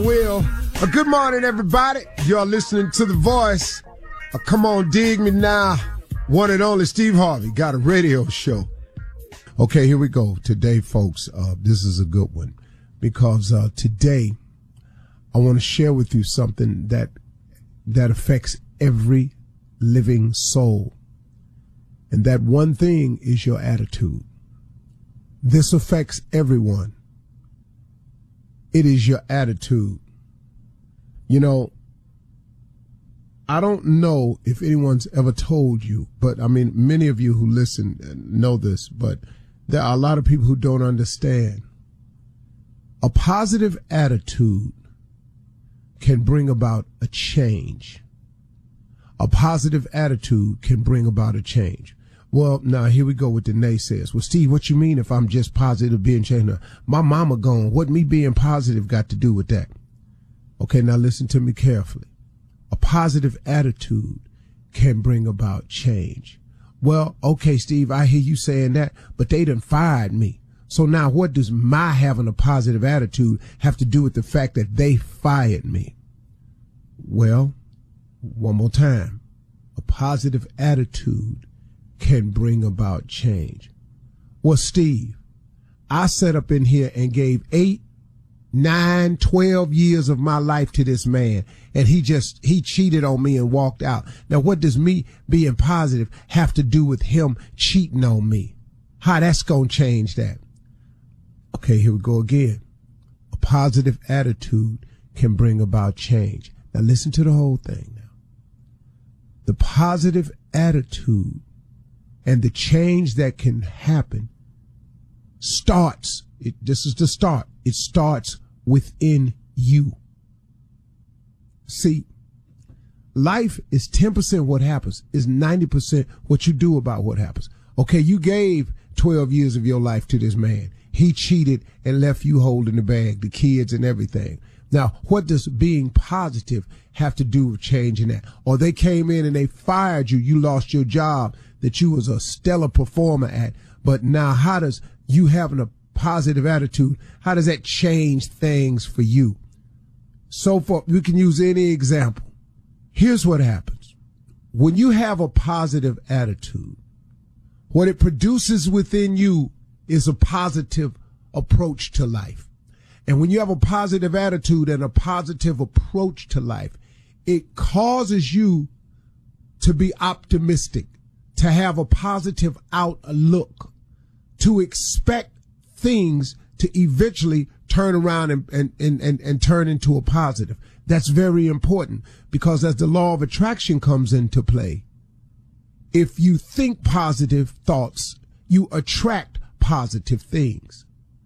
Well, good morning, everybody. You're listening to The Voice. Come on, dig me now. One and only Steve Harvey got a radio show. Okay, here we go. Today, folks, this is a good one because today I want to share with you something that affects every living soul. And that one thing is your attitude. This affects everyone. It is your attitude. You know, I don't know if anyone's ever told you, but I mean, many of you who listen know this, but there are a lot of people who don't understand. A positive attitude can bring about a change. A positive attitude can bring about a change. Well, now here we go with the naysayers. Well, Steve, what you mean if I'm just positive being changed? My mama gone. What me being positive got to do with that? Okay, now listen to me carefully. A positive attitude can bring about change. Well, okay, Steve, I hear you saying that, but they done fired me. So now what does my having a positive attitude have to do with the fact that they fired me? Well, one more time. A positive attitude can bring about change. Well, Steve, I sat up in here and gave 8, 9, 12 years of my life to this man, and he cheated on me and walked out. Now, what does me being positive have to do with him cheating on me? How that's gonna change that? Okay, here we go again. A positive attitude can bring about change. Now, listen to the whole thing now. The positive attitude and the change that can happen this is the start. It starts within you. See, life is 10% what happens, is 90% what you do about what happens. Okay, you gave 12 years of your life to this man. He cheated and left you holding the bag, the kids and everything. Now, what does being positive have to do with changing that? Or they came in and they fired you. You lost your job that you was a stellar performer at. But now how does you having a positive attitude, how does that change things for you? So far, we can use any example. Here's what happens. When you have a positive attitude, what it produces within you is a positive approach to life. And when you have a positive attitude and a positive approach to life, it causes you to be optimistic, to have a positive outlook, to expect things to eventually turn around and turn into a positive. That's very important because as the law of attraction comes into play, if you think positive thoughts, you attract positive things.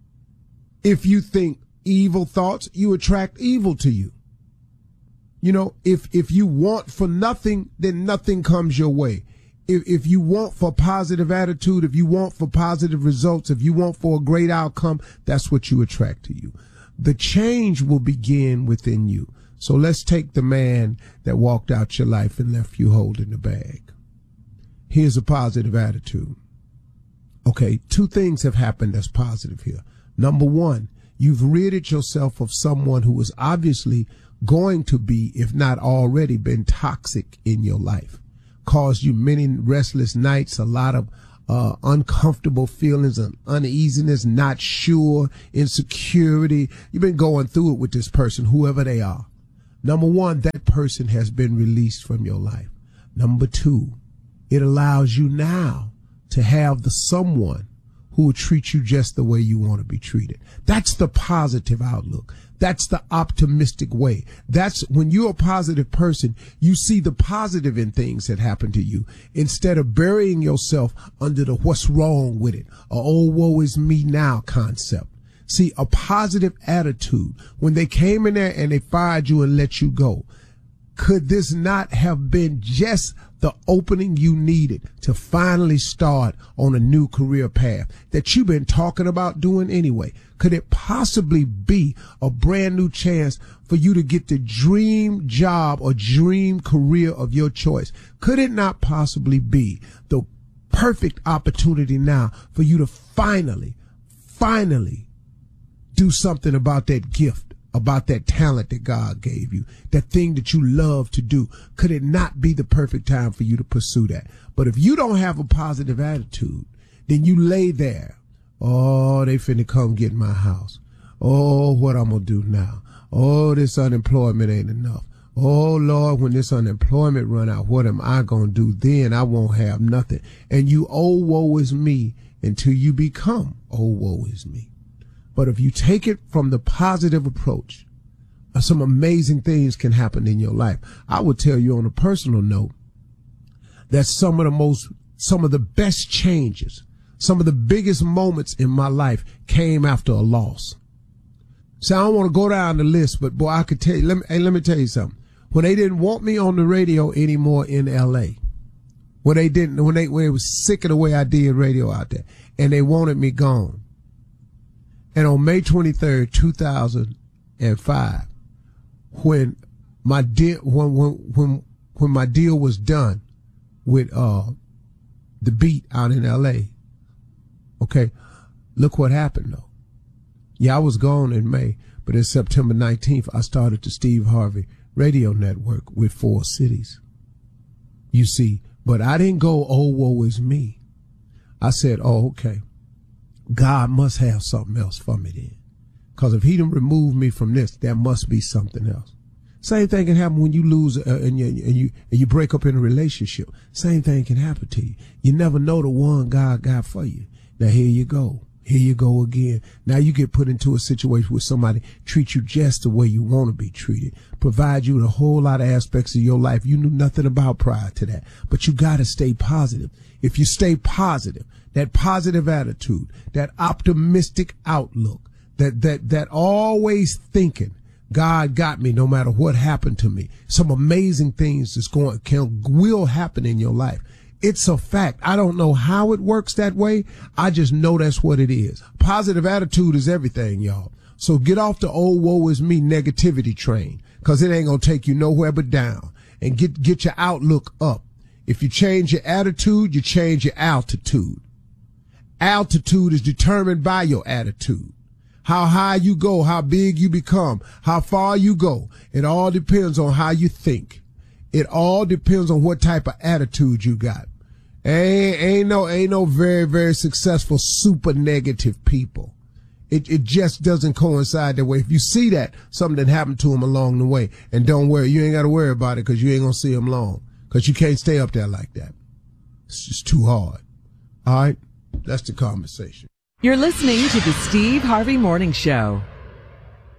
If you think evil thoughts, you attract evil to you. You know, if you want for nothing, then nothing comes your way. If you want for positive attitude, if you want for positive results, if you want for a great outcome, that's what you attract to you. The change will begin within you. So let's take the man that walked out your life and left you holding the bag. Here's a positive attitude. Okay, 2 things have happened that's positive here. Number 1, you've ridded yourself of someone who is obviously going to be, if not already, been toxic in your life. Caused you many restless nights, a lot of uncomfortable feelings and uneasiness, not sure, insecurity. You've been going through it with this person, whoever they are. Number 1, that person has been released from your life. Number 2, it allows you now to have the someone who will treat you just the way you want to be treated. That's the positive outlook. That's the optimistic way. That's when you're a positive person, you see the positive in things that happen to you instead of burying yourself under the what's wrong with it, or oh, woe is me now concept. See, a positive attitude, when they came in there and they fired you and let you go, could this not have been just the opening you needed to finally start on a new career path that you've been talking about doing anyway? Could it possibly be a brand new chance for you to get the dream job or dream career of your choice? Could it not possibly be the perfect opportunity now for you to finally do something about that gift about that talent that God gave you, that thing that you love to do? Could it not be the perfect time for you to pursue that? But if you don't have a positive attitude, then you lay there. Oh, they finna come get my house. Oh, what I'm gonna do now? Oh, this unemployment ain't enough. Oh, Lord, when this unemployment run out, what am I gonna do then? I won't have nothing. And you, oh, woe is me, until you become, oh, woe is me. But if you take it from the positive approach, some amazing things can happen in your life. I would tell you on a personal note that some of the best changes, some of the biggest moments in my life came after a loss. So I don't want to go down the list, but boy, I could tell you, let me tell you something. When they didn't want me on the radio anymore in LA, when they was sick of the way I did radio out there, and they wanted me gone. And on May 23rd, 2005, when my deal was done with the Beat out in LA, okay, look what happened though. Yeah, I was gone in May, but in September 19th, I started the Steve Harvey Radio Network with 4 cities. You see, but I didn't go, oh, woe is me. I said, oh, okay, God must have something else for me then. Because if he didn't remove me from this, there must be something else. Same thing can happen when you lose and you break up in a relationship. Same thing can happen to you. You never know the one God got for you. Now here you go. Here you go again. Now you get put into a situation where somebody treats you just the way you want to be treated, provide you with a whole lot of aspects of your life you knew nothing about prior to that. But you got to stay positive. If you stay positive, that positive attitude, that optimistic outlook, that always thinking, God got me no matter what happened to me. Some amazing things will happen in your life. It's a fact. I don't know how it works that way. I just know that's what it is. Positive attitude is everything, y'all. So get off the old woe is me negativity train, because it ain't going to take you nowhere but down. And get your outlook up. If you change your attitude, you change your altitude. Altitude is determined by your attitude. How high you go, how big you become, how far you go. It all depends on how you think. It all depends on what type of attitude you got. Ain't no very, very successful super negative people. It just doesn't coincide that way. If you see that, something happened to them along the way, and don't worry, you ain't got to worry about it, because you ain't going to see them long, because you can't stay up there like that. It's just too hard. All right? That's the conversation. You're listening to the Steve Harvey Morning Show.